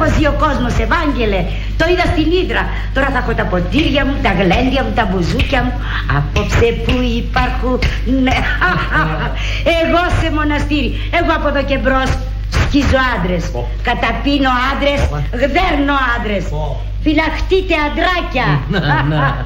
πως ζει ο κόσμος, Ευάγγελε. Το είδα στην Ύδρα. Τώρα θα έχω τα ποτήρια μου, τα γλέντια μου, τα μπουζούκια μου. Απόψε που υπάρχουν. Ναι. Εγώ σε μοναστήρι. Εγώ από εδώ και μπρος σκίζω άντρες. Καταπίνω άντρες. Γδέρνω άντρες. Φυλαχτείτε, αντράκια.